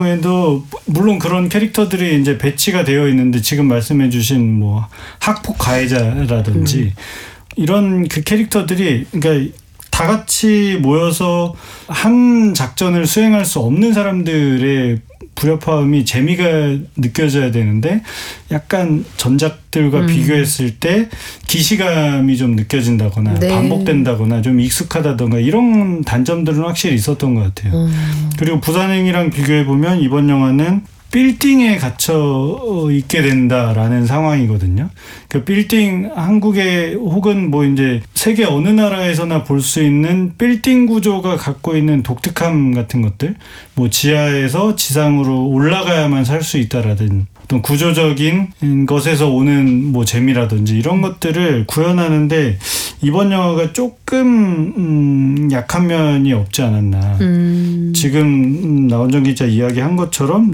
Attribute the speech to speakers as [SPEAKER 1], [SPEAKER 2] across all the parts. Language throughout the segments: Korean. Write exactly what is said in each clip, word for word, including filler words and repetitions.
[SPEAKER 1] 에도 물론 그런 캐릭터들이 이제 배치가 되어 있는데 지금 말씀해주신 뭐 학폭 가해자라든지 음. 이런 그 캐릭터들이 그러니까 다 같이 모여서 한 작전을 수행할 수 없는 사람들의 불협화음이 재미가 느껴져야 되는데 약간 전작들과 음. 비교했을 때 기시감이 좀 느껴진다거나 네. 반복된다거나 좀 익숙하다던가 이런 단점들은 확실히 있었던 것 같아요. 음. 그리고 부산행이랑 비교해보면 이번 영화는 빌딩에 갇혀 있게 된다라는 상황이거든요. 그 빌딩 한국에 혹은 뭐 이제 세계 어느 나라에서나 볼 수 있는 빌딩 구조가 갖고 있는 독특함 같은 것들, 뭐 지하에서 지상으로 올라가야만 살 수 있다라든 어떤 구조적인 것에서 오는 뭐 재미라든지 이런 것들을 구현하는데 이번 영화가 조금 음 약한 면이 없지 않았나. 음. 지금 나원정 기자 이야기한 것처럼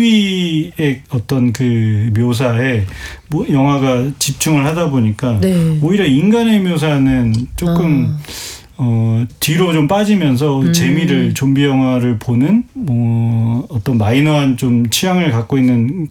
[SPEAKER 1] 좀비의 어떤 그 묘사에 뭐 영화가 집중을 하다 보니까 네. 오히려 인간의 묘사는 조금 아. 어, 뒤로 좀 빠지면서 음. 재미를 좀비 영화를 보는 뭐 어떤 마이너한 좀 취향을 갖고 있는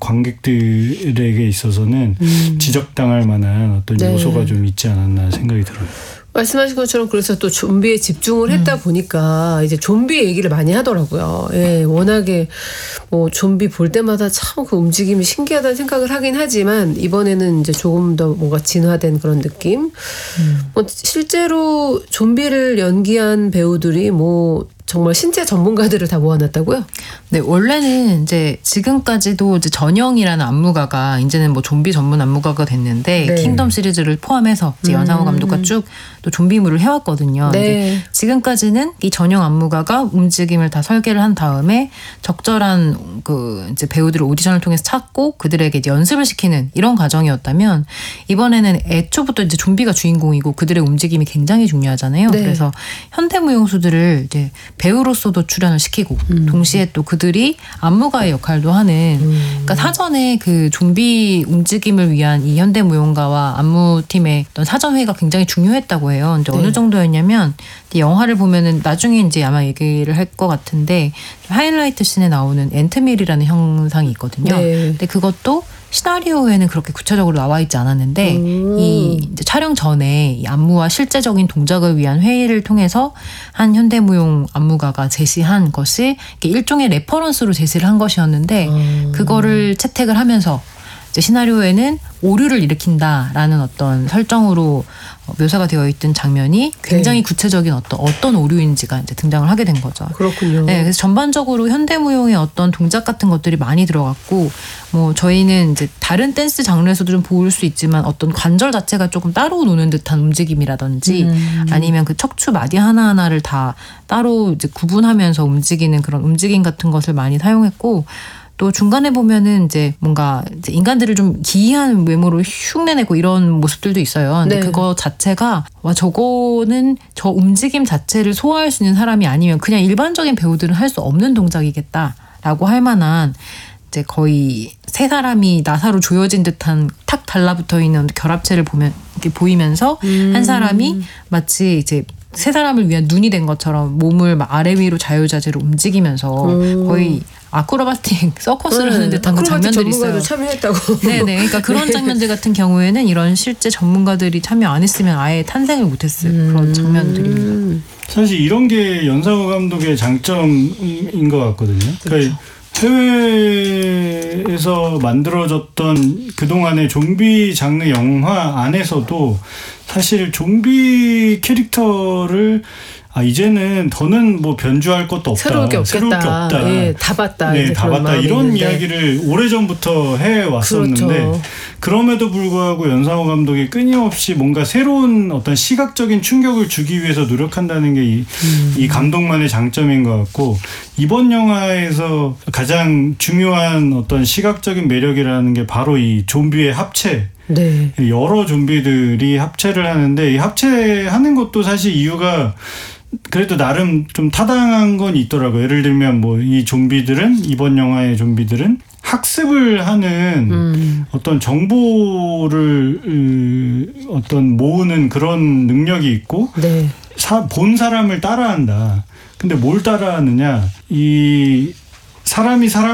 [SPEAKER 1] 관객들에게 있어서는 음. 지적당할 만한 어떤 네. 요소가 좀 있지 않았나 생각이 들어요.
[SPEAKER 2] 말씀하신 것처럼 그래서 또 좀비에 집중을 했다 음. 보니까 이제 좀비 얘기를 많이 하더라고요. 예, 워낙에 뭐 좀비 볼 때마다 참 그 움직임이 신기하다는 생각을 하긴 하지만 이번에는 이제 조금 더 뭔가 진화된 그런 느낌. 음. 뭐 실제로 좀비를 연기한 배우들이 뭐 정말 신체 전문가들을 다 모아놨다고요?
[SPEAKER 3] 네, 원래는 이제 지금까지도 이제 전영이라는 안무가가 이제는 뭐 좀비 전문 안무가가 됐는데 네. 킹덤 시리즈를 포함해서 이제 음. 연상호 감독과 쭉 또 좀비물을 해왔거든요. 네. 지금까지는 이 전영 안무가가 움직임을 다 설계를 한 다음에 적절한 그 이제 배우들을 오디션을 통해서 찾고 그들에게 이제 연습을 시키는 이런 과정이었다면 이번에는 애초부터 이제 좀비가 주인공이고 그들의 움직임이 굉장히 중요하잖아요. 네. 그래서 현대무용수들을 이제 배우로서도 출연을 시키고 음. 동시에 또 그들이 안무가의 역할도 하는 음. 그러니까 사전에 그 좀비 움직임을 위한 이 현대무용가와 안무팀의 어떤 사전회의가 굉장히 중요했다고 해요. 이제 네. 어느 정도였냐면 영화를 보면은 나중에 이제 아마 얘기를 할 것 같은데 하이라이트 씬에 나오는 앤트밀이라는 형상이 있거든요. 네. 근데 그것도 시나리오에는 그렇게 구체적으로 나와 있지 않았는데 음. 이 이제 촬영 전에 이 안무와 실제적인 동작을 위한 회의를 통해서 한 현대무용 안무가가 제시한 것이 일종의 레퍼런스로 제시를 한 것이었는데 음. 그거를 채택을 하면서 이제 시나리오에는 오류를 일으킨다라는 어떤 설정으로 묘사가 되어 있던 장면이 굉장히 네. 구체적인 어떤 어떤 오류인지가 이제 등장을 하게 된 거죠.
[SPEAKER 2] 그렇군요.
[SPEAKER 3] 네, 그래서 전반적으로 현대무용의 어떤 동작 같은 것들이 많이 들어갔고, 뭐 저희는 이제 다른 댄스 장르에서도 좀 볼 수 있지만 어떤 관절 자체가 조금 따로 노는 듯한 움직임이라든지, 음. 아니면 그 척추 마디 하나 하나를 다 따로 이제 구분하면서 움직이는 그런 움직임 같은 것을 많이 사용했고. 또 중간에 보면은 이제 뭔가 이제 인간들을 좀 기이한 외모로 흉내내고 이런 모습들도 있어요. 근데 네. 그거 자체가 와 저거는 저 움직임 자체를 소화할 수 있는 사람이 아니면 그냥 일반적인 배우들은 할 수 없는 동작이겠다라고 할 만한 이제 거의 세 사람이 나사로 조여진 듯한 탁 달라붙어 있는 결합체를 보면 이렇게 보이면서 음. 한 사람이 마치 이제 세 사람을 위한 눈이 된 것처럼 몸을 막 아래 위로 자유자재로 움직이면서 음. 거의 아크로바틱 서커스를 하는 듯한 그 장면들이 있어요.
[SPEAKER 2] 참여했다고.
[SPEAKER 3] 네네. 그러니까 그런 네. 장면들 같은 경우에는 이런 실제 전문가들이 참여 안 했으면 아예 탄생을 못했을 음. 그런 장면들입니다.
[SPEAKER 1] 사실 이런 게 연상호 감독의 장점인 것 같거든요. 그렇죠. 그러니까 해외에서 만들어졌던 그동안의 좀비 장르 영화 안에서도 사실 좀비 캐릭터를 아 이제는 더는 뭐 변주할 것도 없다.
[SPEAKER 2] 새로울 게 없겠다.
[SPEAKER 1] 새로울 게 없다.
[SPEAKER 2] 예, 다 봤다.
[SPEAKER 1] 네, 다 봤다. 이런
[SPEAKER 2] 있는데.
[SPEAKER 1] 이야기를 오래전부터 해왔었는데 그렇죠. 그럼에도 불구하고 연상호 감독이 끊임없이 뭔가 새로운 어떤 시각적인 충격을 주기 위해서 노력한다는 게 이 음. 이 감독만의 장점인 것 같고 이번 영화에서 가장 중요한 어떤 시각적인 매력이라는 게 바로 이 좀비의 합체. 네. 여러 좀비들이 합체를 하는데 이 합체하는 것도 사실 이유가 그래도 나름 좀 타당한 건 있더라고요. 예를 들면 뭐 이 좀비들은 이번 영화의 좀비들은 학습을 하는 음. 어떤 정보를 으, 어떤 모으는 그런 능력이 있고 네. 사, 본 사람을 따라한다. 근데 뭘 따라하느냐? 이 사람이 사람